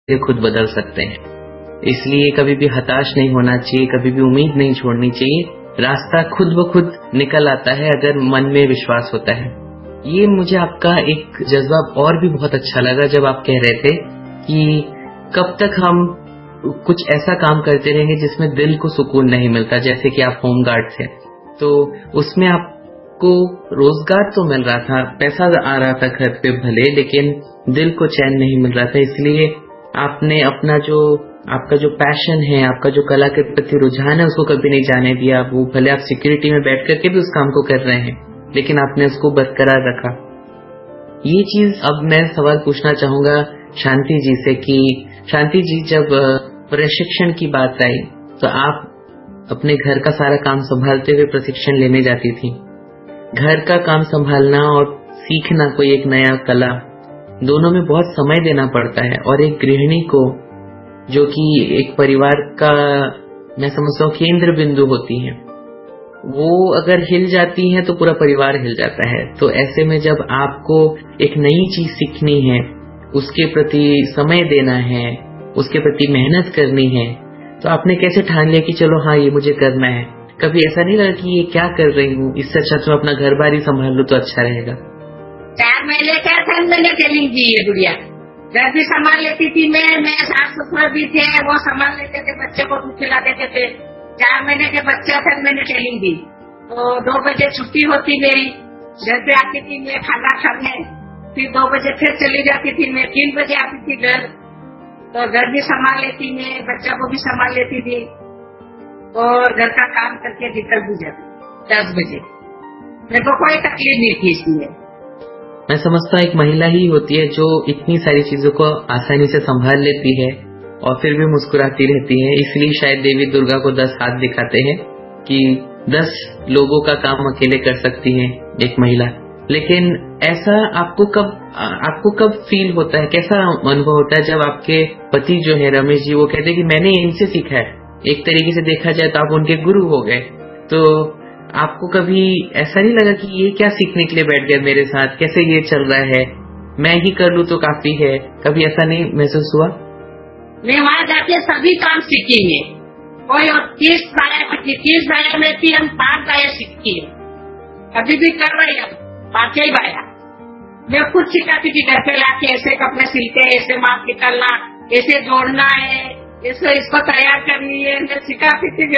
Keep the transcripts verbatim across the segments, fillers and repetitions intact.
ये खुद बदल सकते हैं। इसलिए कभी भी हताश नहीं होना चाहिए, कभी भी उम्मीद नहीं छोड़नी चाहिए। रास्ता खुद ब खुद निकल आता है अगर मन में विश्वास होता है। ये मुझे आपका एक जज्बा और भी बहुत अच्छा लगा जब आप कह रहे थे कि कब तक हम कुछ ऐसा काम करते रहेंगे जिसमें दिल को सुकून नहीं मिलता। जैसे कि आप होमगार्ड थे तो उसमें आपको रोजगार तो मिल रहा था, पैसा आ रहा था घर पे भले, लेकिन दिल को चैन नहीं मिल रहा था। इसलिए आपने अपना जो आपका जो पैशन है, आपका जो कला के प्रति रुझान है, उसको कभी नहीं जाने दिया। वो भले आप सिक्योरिटी में बैठ करके भी उस काम को कर रहे हैं, लेकिन आपने उसको बरकरार रखा। ये चीज अब मैं सवाल पूछना चाहूंगा शांति जी से कि शांति जी, जब प्रशिक्षण की बात आई तो आप अपने घर का सारा काम संभालते हुए प्रशिक्षण लेने जाती थी। घर का काम संभालना और सीखना कोई एक नया कला, दोनों में बहुत समय देना पड़ता है। और एक गृहिणी को जो कि एक परिवार का मैं समझता हूँ केंद्र बिंदु होती है, वो अगर हिल जाती है तो पूरा परिवार हिल जाता है। तो ऐसे में जब आपको एक नई चीज सीखनी है, उसके प्रति समय देना है, उसके प्रति मेहनत करनी है, तो आपने कैसे ठान लिया कि चलो हाँ ये मुझे करना है? कभी ऐसा नहीं लगा कि ये क्या कर रही हूँ, इससे अच्छा तो अपना घर बार ही संभाल लूं तो अच्छा रहेगा? चार महीने क्या तीन महीने ट्रेनिंग की है गुड़िया। घर भी संभाल लेती थी मैं मैं सास ससुर भी थे, वो संभाल लेते थे, बच्चे को दूध खिला देते थे। चार महीने के बच्चे तीन महीने ट्रेनिंग दी। तो दो बजे छुट्टी होती मेरी, घर पे आती थी मैं खाना खाने, फिर दो बजे फिर चली जाती थी मैं, तीन बजे आती थी घर। तो घर भी संभाल लेती मैं, बच्चा को भी संभाल लेती थी और घर का काम करके निकल भी जाती दस बजे। मेरे को कोई तकलीफ नहीं थी इसलिए। मैं समझता हूँ एक महिला ही होती है जो इतनी सारी चीजों को आसानी से संभाल लेती है और फिर भी मुस्कुराती रहती है। इसलिए शायद देवी दुर्गा को दस हाथ दिखाते हैं कि दस लोगों का काम अकेले कर सकती है एक महिला। लेकिन ऐसा आपको कब आपको कब फील होता है, कैसा अनुभव होता है जब आपके पति जो है रमेश जी, वो कहते हैं कि मैंने इनसे सीखा है? एक तरीके से देखा जाए तो आप उनके गुरु हो गए। तो आपको कभी ऐसा नहीं लगा कि ये क्या सीखने के लिए बैठ गए मेरे साथ, कैसे ये चल रहा है, मैं ही कर लूं तो काफी है? कभी ऐसा नहीं महसूस हुआ? मैं वहाँ जाके सभी काम सीखी है। कोई तीस बाया सीखी, तीस बाया में भी हम पांच बाया सीखी है, अभी भी कर रहे हैं पांच ही बाया। मैं खुद सिखाती थी घर पे लाके, ऐसे कपड़े सिलते, ऐसे माप निकलना, ऐसे जोड़ना है, ऐसे इसको तैयार करनी है, मैं सिखाती थी।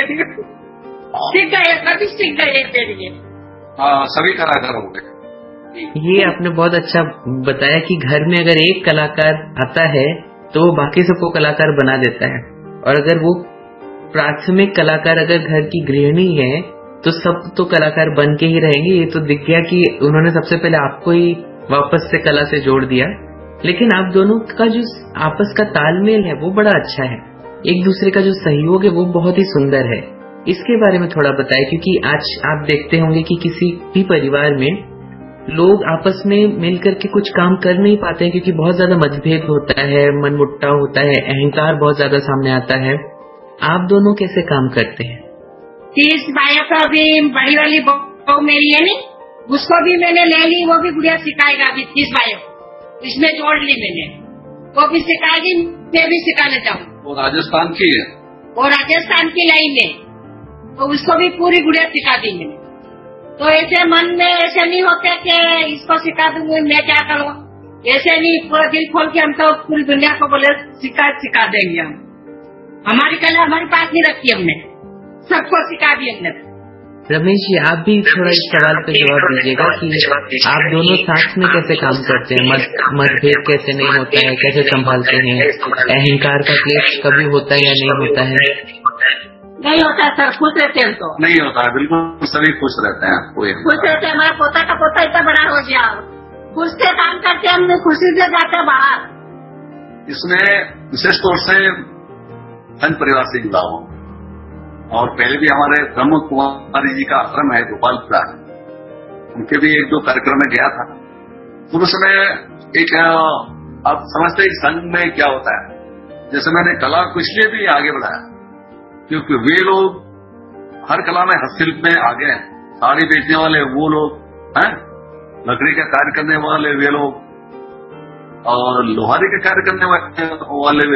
सीख गए, कभी सीख गए तेरे लिए। हाँ, सभी कलाकार हो गए। ये आपने बहुत अच्छा बताया कि घर में अगर एक कलाकार आता है तो वो बाकी सबको कलाकार बना देता है, और अगर वो प्राथमिक कलाकार अगर घर की गृहिणी है तो सब तो कलाकार बन के ही रहेंगे। ये तो दिख गया कि उन्होंने सबसे पहले आपको ही वापस से कला से जोड़ दिया। लेकिन आप दोनों का जो आपस का तालमेल है वो बड़ा अच्छा है, एक दूसरे का जो सहयोग है वो बहुत ही सुंदर है। इसके बारे में थोड़ा बताएं, क्योंकि आज आप देखते होंगे कि किसी भी परिवार में लोग आपस में मिलकर के कुछ काम कर नहीं पाते हैं, क्योंकि बहुत ज्यादा मतभेद होता है, मनमुटाव होता है, अहंकार बहुत ज्यादा सामने आता है। आप दोनों कैसे काम करते हैं? तीस बाया तो अभी बड़ी वाली बहू मेरी है नहीं, उसको भी मैंने ले ली, वो भी गुड़िया सिखाएगा अभी तीस बाया को, इसमें जोड़ ली मैंने, वो भी सिखाएगी, मैं भी सिखाने जाऊँ। वो राजस्थान की है, वो राजस्थान की लाइन है, तो उसको भी पूरी गुड़िया सिखा दी मैंने। तो ऐसे मन में ऐसे नहीं होते कि इसको सिखा दूंगी मैं क्या करूँ, ऐसे नहीं, पूरा दिल खोल के हम तो पूरी दुनिया को बोले सिखा सिखा देंगे हम। हमारी कला हमारे पास नहीं रखी हमने, सबको सिखा दी हमने। रमेश जी, आप भी थोड़ा इस सवाल पे जवाब दीजिएगा कि आप दोनों साथ में कैसे काम करते हैं, मत मतभेद कैसे नहीं होता है, कैसे संभालते हैं, अहंकार का क्लेश कभी होता है या नहीं होता है? नहीं होता सर, खुश रहते हैं तो नहीं होता, बिल्कुल सभी खुश रहते हैं। कोई खुश रहते हैं। हमारा पोता का पोता इतना बड़ा हो गया, खुश से काम करते हम, खुशी से जाते बाहर। इसमें विशेष तौर से संत परिवार से जुड़ा हूँ, और पहले भी हमारे ब्रह्म कुमारी जी का आश्रम है गोपालपुरा, उनके भी एक दो कार्यक्रम में गया था। तो उस समय एक आप समझते हैं संघ में क्या होता है, जैसे मैंने कला को इसलिए भी आगे बढ़ाया क्योंकि वे लोग हर कला में हस्तशिल्प में आगे हैं। साड़ी बेचने वाले वो लोग हैं, लकड़ी का कार्य करने वाले वे लोग, और लोहारी का कार्य करने वाले वे